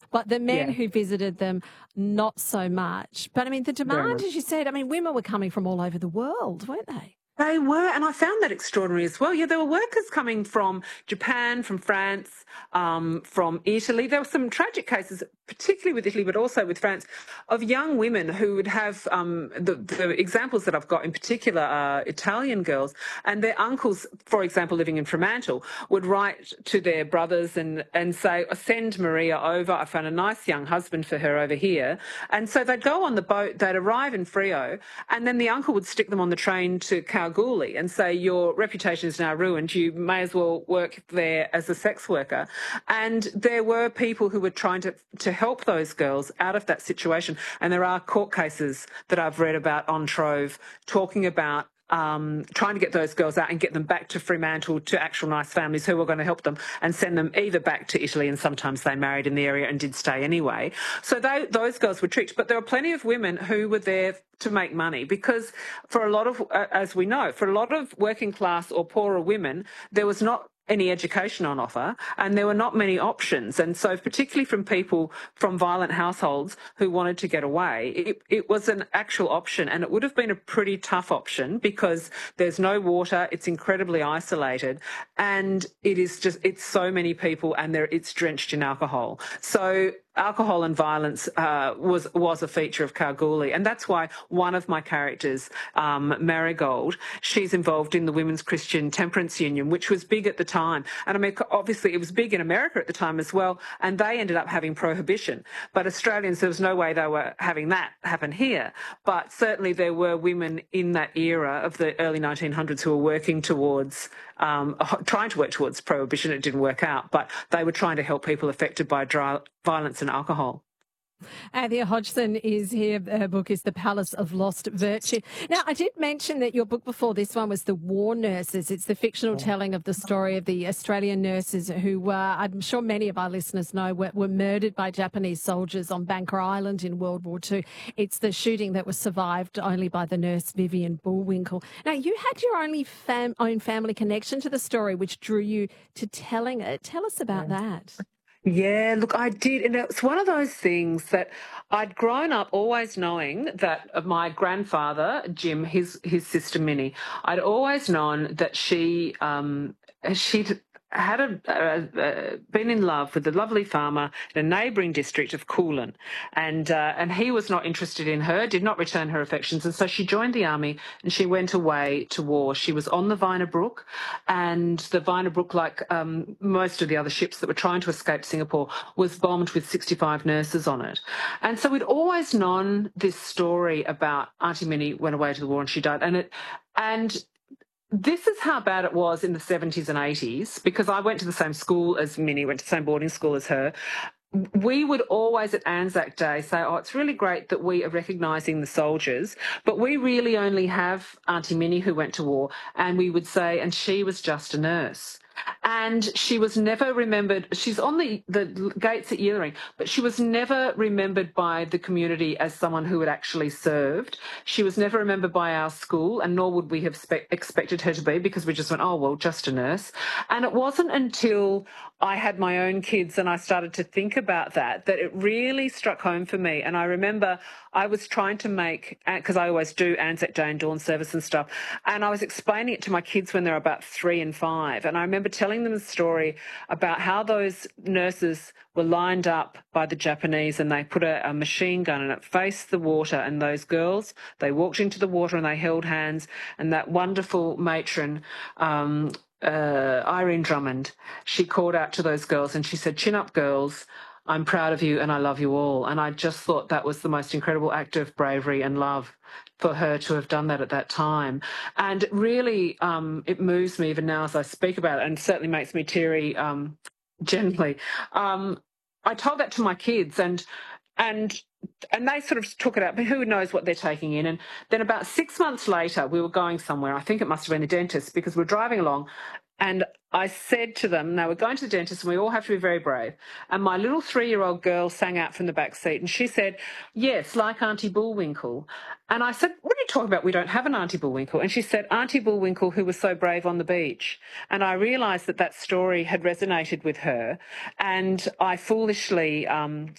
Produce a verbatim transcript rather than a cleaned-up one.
But the men Yeah, who visited them, not so much. But I mean, the very demand, much. as you said, I mean, women were coming from all over the world, weren't they? They were, and I found that extraordinary as well. Yeah, there were workers coming from Japan, from France, um, from Italy. There were some tragic cases, particularly with Italy, but also with France, of young women who would have um, the, the examples that I've got in particular are Italian girls, and their uncles, for example, living in Fremantle, would write to their brothers and, and say, send Maria over. I found a nice young husband for her over here. And so they'd go on the boat, they'd arrive in Frio, and then the uncle would stick them on the train to Kalgoorlie and say, your reputation is now ruined. You may as well work there as a sex worker. And there were people who were trying to, to help those girls out of that situation. And there are court cases that I've read about on Trove talking about um, trying to get those girls out and get them back to Fremantle to actual nice families who were going to help them and send them either back to Italy, and sometimes they married in the area and did stay anyway. So they, those girls were tricked. But there were plenty of women who were there to make money because for a lot of, uh, as we know, for a lot of working class or poorer women, there was not any education on offer and there were not many options. And so particularly from people from violent households who wanted to get away, it, it was an actual option, and it would have been a pretty tough option because there's no water, it's incredibly isolated, and it is just, it's so many people and there it's drenched in alcohol. So alcohol and violence uh, was was a feature of Kalgoorlie, and that's why one of my characters, um, Marigold, she's involved in the Women's Christian Temperance Union, which was big at the time. And I mean, obviously it was big in America at the time as well, and they ended up having prohibition. But Australians, there was no way they were having that happen here. But certainly there were women in that era of the early nineteen hundreds who were working towards, um, trying to work towards prohibition. It didn't work out, but they were trying to help people affected by dry, violence and alcohol. Anthea Hodgson is here. Her book is The Palace of Lost Virtue. Now, I did mention that your book before this one was The War Nurses. It's the fictional telling of the story of the Australian nurses who, uh, I'm sure many of our listeners know, were, were murdered by Japanese soldiers on Banker Island in World War Two. It's the shooting that was survived only by the nurse Vivian Bullwinkle. Now, you had your only fam- own family connection to the story, which drew you to telling it. Tell us about that. Yeah, look, I did. And it's one of those things that I'd grown up always knowing that my grandfather, Jim, his his sister Minnie, I'd always known that she um, she'd had a, uh, uh, been in love with a lovely farmer in a neighbouring district of Coolin, and uh, and he was not interested in her, did not return her affections, and so she joined the army and she went away to war. She was on the Viner Brook, and the Viner Brook, like um, most of the other ships that were trying to escape Singapore, was bombed with sixty-five nurses on it. And so we'd always known this story about Auntie Minnie went away to the war and she died, and it and this is how bad it was in the seventies and eighties, because I went to the same school as Minnie, went to the same boarding school as her. We would always at Anzac Day say, oh, it's really great that we are recognising the soldiers, but we really only have Auntie Minnie who went to war. And we would say, and she was just a nurse. And she was never remembered. She's on the, the gates at Ealing, but she was never remembered by the community as someone who had actually served. She was never remembered by our school, and nor would we have spe- expected her to be, because we just went, oh, well, just a nurse. And it wasn't until I had my own kids and I started to think about that, that it really struck home for me. And I remember I was trying to make, because I always do Anzac Day and dawn service and stuff, and I was explaining it to my kids when they were about three and five. And I remember telling them the story about how those nurses were lined up by the Japanese, and they put a, a machine gun and it faced the water, and those girls, they walked into the water and they held hands, and that wonderful matron, um, uh, Irene Drummond, she called out to those girls and she said, chin up, girls, I'm proud of you and I love you all. And I just thought that was the most incredible act of bravery and love for her to have done that at that time. And really, um, it moves me even now as I speak about it, and certainly makes me teary um, gently. Um, I told that to my kids, and and and they sort of took it out, but who knows what they're taking in. And then about six months later, we were going somewhere. I think it must have been the dentist, because we we're driving along, and I said to them, now we're going to the dentist and we all have to be very brave. And my little three-year-old girl sang out from the back seat and she said, yes, like Auntie Bullwinkle. And I said, what are you talking about? We don't have an Auntie Bullwinkle. And she said, Auntie Bullwinkle, who was so brave on the beach. And I realised that that story had resonated with her. And I foolishly um,